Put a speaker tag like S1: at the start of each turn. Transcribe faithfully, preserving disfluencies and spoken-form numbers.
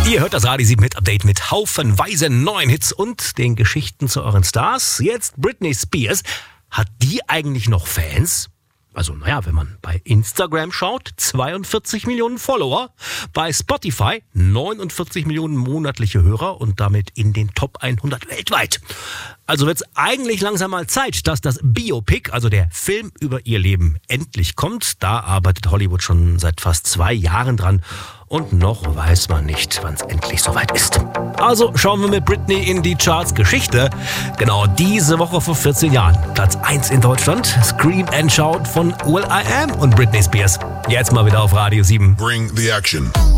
S1: Ihr hört das Radio sieben Hit Update mit haufenweise neuen Hits und den Geschichten zu euren Stars. Jetzt Britney Spears. Hat die eigentlich noch Fans? Also, naja, wenn man bei Instagram schaut, zweiundvierzig Millionen Follower. Bei Spotify neunundvierzig Millionen monatliche Hörer und damit in den Top hundert weltweit. Also wird es eigentlich langsam mal Zeit, dass das Biopic, also der Film über ihr Leben, endlich kommt. Da arbeitet Hollywood schon seit fast zwei Jahren dran. Und noch weiß man nicht, wann es endlich soweit ist. Also schauen wir mit Britney in die Charts-Geschichte. Genau diese Woche vor vierzehn Jahren. Platz eins in Deutschland. Scream and Shout von will I am und Britney Spears. Jetzt mal wieder auf Radio sieben.
S2: Bring the action.